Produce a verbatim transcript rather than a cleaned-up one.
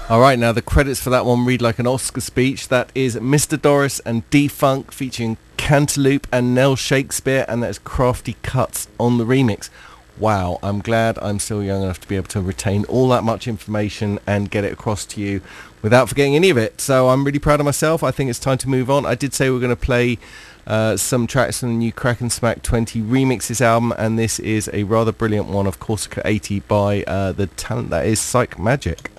All right, now the credits for that one read like an Oscar speech. That is Mister Doris and D-Funk featuring Cantaloupe and Nell Shakespeare, and that is Crafty Cuts on the remix. Wow, I'm glad I'm still young enough to be able to retain all that much information and get it across to you without forgetting any of it. So I'm really proud of myself. I think it's time to move on. I did say we we're going to play uh, some tracks from the new Crack and Smack twenty Remixes album, and this is a rather brilliant one of Corsica eighty by uh, the talent that is Psych Magic.